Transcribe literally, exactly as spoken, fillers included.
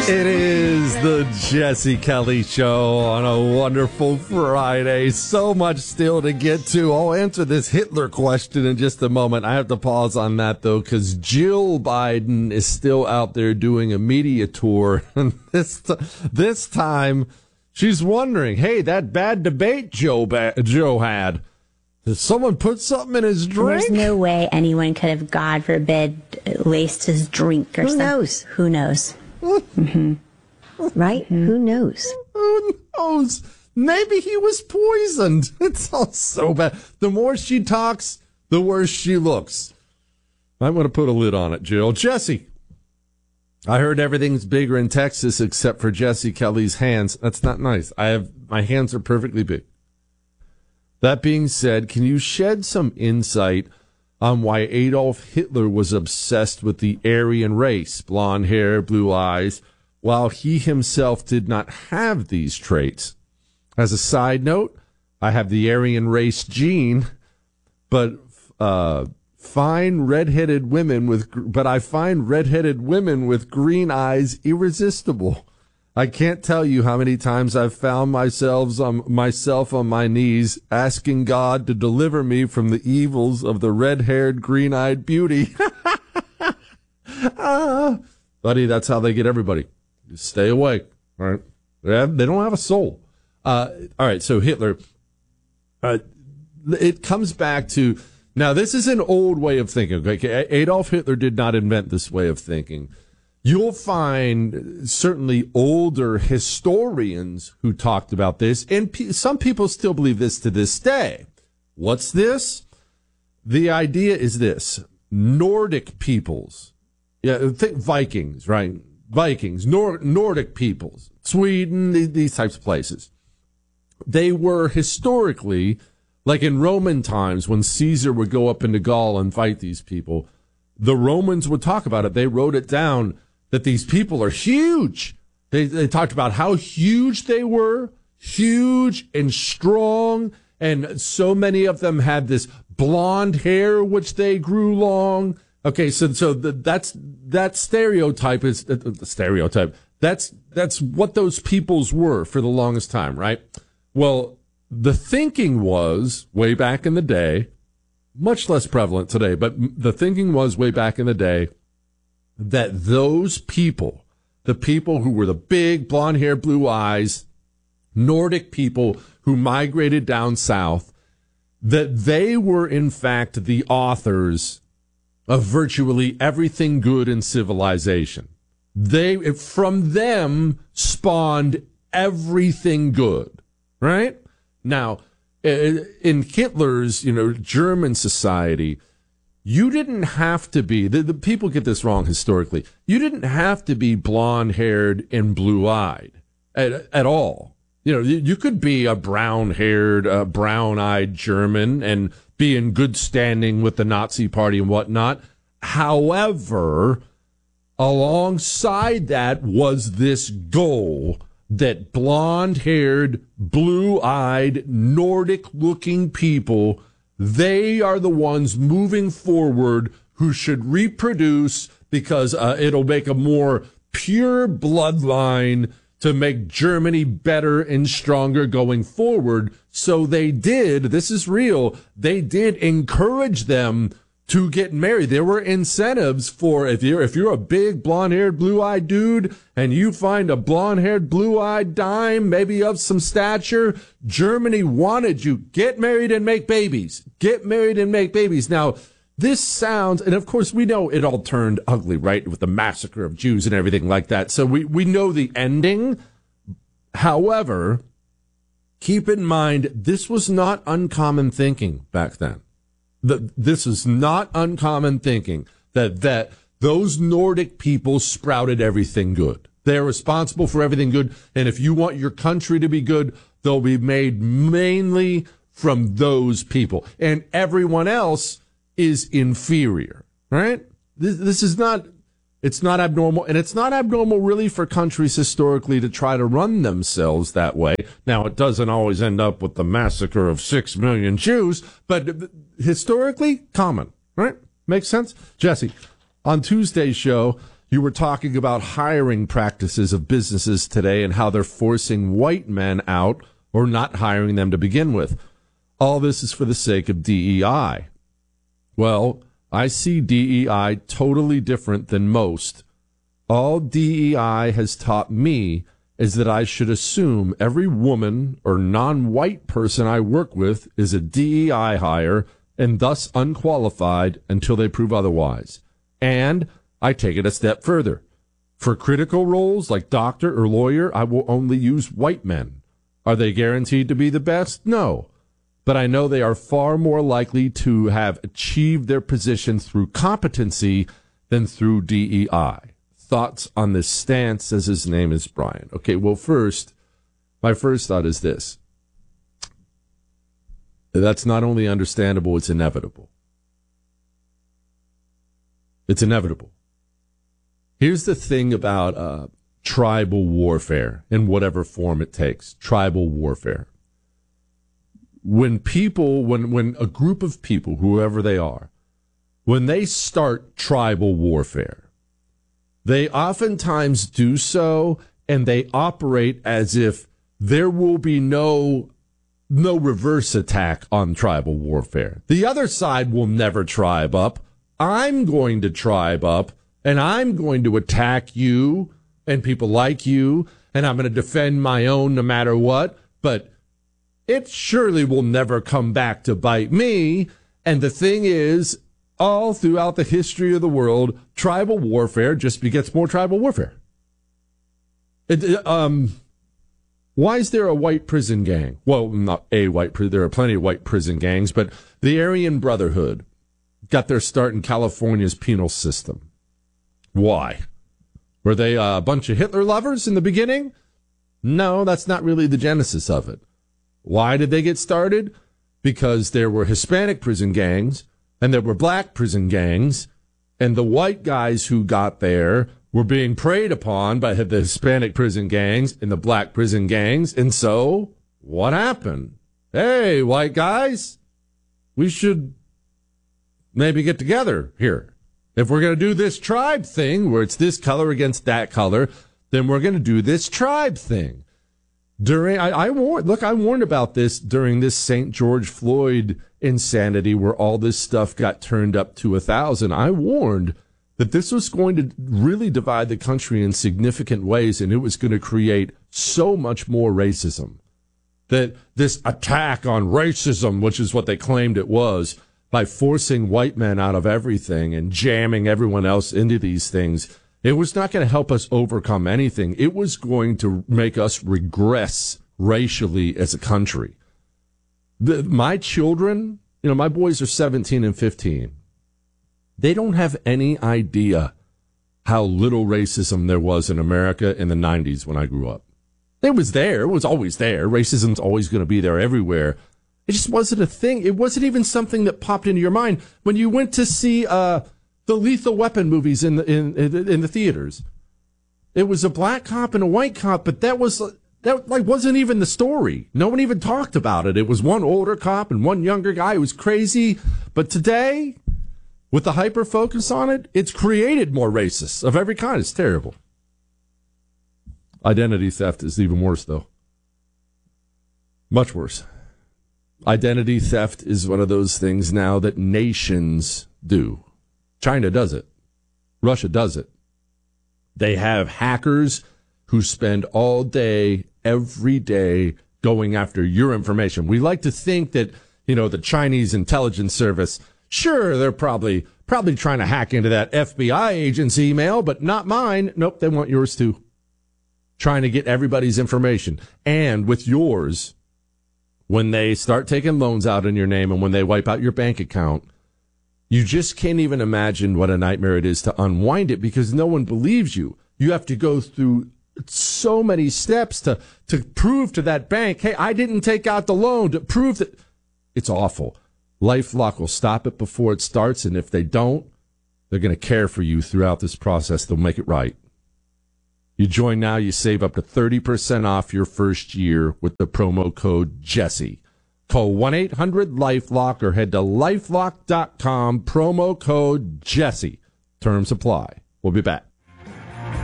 It is the Jesse Kelly Show on a wonderful Friday. So much still to get to. I'll answer this Hitler question in just a moment. I have to pause on that, though, because Jill Biden is still out there doing a media tour. And this, t- this time, she's wondering, hey, that bad debate Joe, ba- Joe had, did someone put something in his drink? There's no way anyone could have, God forbid, laced his drink or Who something. knows? Who knows? Mm-hmm. Right? Mm-hmm. Who knows? Who knows? Maybe he was poisoned. It's all so bad. The more she talks, the worse she looks. I'm going to put a lid on it, Jill. Jesse, I heard everything's bigger in Texas except for Jesse Kelly's hands. That's not nice. I have my hands are perfectly big. That being said, can you shed some insight on why Adolf Hitler was obsessed with the Aryan race, blonde hair, blue eyes, while he himself did not have these traits? As a side note, I have the Aryan race gene, but uh, find redheaded women with, but I find redheaded women with green eyes irresistible. I can't tell you how many times I've found myself on, myself on my knees asking God to deliver me from the evils of the red-haired, green-eyed beauty. ah, buddy, that's how they get everybody. Just stay awake, all right? They, have, they don't have a soul. Uh, all right, so Hitler, uh, it comes back to, now this is an old way of thinking. Okay? Adolf Hitler did not invent this way of thinking. You'll find certainly older historians who talked about this, and pe- some people still believe this to this day. What's this? The idea is this. Nordic peoples, yeah, think Vikings, right? Vikings, Nor- Nordic peoples, Sweden, these, these types of places. They were historically, like in Roman times when Caesar would go up into Gaul and fight these people, the Romans would talk about it. They wrote it down that these people are huge. They, they talked about how huge they were, huge and strong, and so many of them had this blonde hair, which they grew long. Okay, so so the, that's that stereotype is uh, the stereotype. That's that's what those peoples were for the longest time, right? Well, the thinking was way back in the day, much less prevalent today, but the thinking was way back in the day that those people, the people who were the big blonde hair, blue eyes, Nordic people who migrated down south, that they were in fact the authors of virtually everything good in civilization. They, from them spawned everything good, right? Now, in Hitler's, you know, German society, you didn't have to be, the, the people get this wrong historically, you didn't have to be blonde-haired and blue-eyed at, at all. You know, you, you could be a brown-haired, uh, brown-eyed German and be in good standing with the Nazi Party and whatnot. However, alongside that was this goal that blonde-haired, blue-eyed, Nordic-looking people, they are the ones moving forward who should reproduce because uh, it'll make a more pure bloodline to make Germany better and stronger going forward. So they did, this is real, they did encourage them to get married. There were incentives for if you're if you're a big blonde-haired, blue-eyed dude and you find a blonde-haired, blue-eyed dime, maybe of some stature, Germany wanted you. Get married and make babies. Get married and make babies. Now, this sounds, and of course we know it all turned ugly, right, with the massacre of Jews and everything like that. So we, we know the ending. However, keep in mind, this was not uncommon thinking back then. The, this is not uncommon thinking that, that those Nordic people sprouted everything good. They're responsible for everything good. And if you want your country to be good, they'll be made mainly from those people. And everyone else is inferior, right? This, this is not, it's not abnormal. And it's not abnormal really for countries historically to try to run themselves that way. Now, it doesn't always end up with the massacre of six million Jews, but historically common, right? Makes sense? Jesse, on Tuesday's show, You were talking about hiring practices of businesses today and how they're forcing white men out or not hiring them to begin with. All this is for the sake of D E I. Well, I see D E I totally different than most. All D E I has taught me is that I should assume every woman or non-white person I work with is a D E I hire and thus unqualified until they prove otherwise. And I take it a step further. For critical roles like doctor or lawyer, I will only use white men. Are they guaranteed to be the best? No. But I know they are far more likely to have achieved their position through competency than through D E I. Thoughts on this stance, says his name is Brian. Okay, well, first, my first thought is this. That's not only understandable, it's inevitable. It's inevitable. Here's the thing about uh, tribal warfare in whatever form it takes. Tribal warfare. When people, when, when a group of people, whoever they are, when they start tribal warfare, they oftentimes do so and they operate as if there will be no, no reverse attack on tribal warfare. The other side will never tribe up. I'm going to tribe up and I'm going to attack you and people like you and I'm going to defend my own no matter what. But it surely will never come back to bite me. And the thing is, all throughout the history of the world, tribal warfare just begets more tribal warfare. It, um, why is there a white prison gang? Well, not a white prison. There are plenty of white prison gangs, but the Aryan Brotherhood got their start in California's penal system. Why? Were they a bunch of Hitler lovers in the beginning? No, that's not really the genesis of it. Why did they get started? Because there were Hispanic prison gangs and there were black prison gangs, and the white guys who got there were being preyed upon by the Hispanic prison gangs and the black prison gangs. And so what happened? Hey, white guys, we should maybe get together here. If we're going to do this tribe thing where it's this color against that color, then we're going to do this tribe thing. During, I, I warned, look, I warned about this during this Saint George Floyd insanity where all this stuff got turned up to a thousand. I warned that this was going to really divide the country in significant ways, and it was going to create so much more racism. That this attack on racism, which is what they claimed it was, by forcing white men out of everything and jamming everyone else into these things, it was not going to help us overcome anything. It was going to make us regress racially as a country. The, my children, you know, my boys are seventeen and fifteen. They don't have any idea how little racism there was in America in the nineties when I grew up. It was there. It was always there. Racism's always going to be there everywhere. It just wasn't a thing. It wasn't even something that popped into your mind when you went to see uh, the Lethal Weapon movies in the in, in in the theaters. It was a black cop and a white cop, but that was that like wasn't even the story. No one even talked about it. It was one older cop and one younger guy who was crazy. But today, with the hyper focus on it, it's created more racists of every kind. It's terrible. Identity theft is even worse, though. Much worse. Identity theft is one of those things now that nations do. China does it. Russia does it. They have hackers who spend all day, every day, going after your information. We like to think that, you know, the Chinese intelligence service, sure, they're probably probably trying to hack into that F B I agent's email, but not mine. Nope, they want yours too. Trying to get everybody's information. And with yours, when they start taking loans out in your name and when they wipe out your bank account, you just can't even imagine what a nightmare it is to unwind it because no one believes you. You have to go through so many steps to, to prove to that bank, hey, I didn't take out the loan, to prove that. It's awful. LifeLock will stop it before it starts, and if they don't, they're going to care for you throughout this process. They'll make it right. You join now, you save up to thirty percent off your first year with the promo code Jesse. Call one eight hundred LifeLock or head to lifelock dot com, promo code Jesse. Terms apply. We'll be back.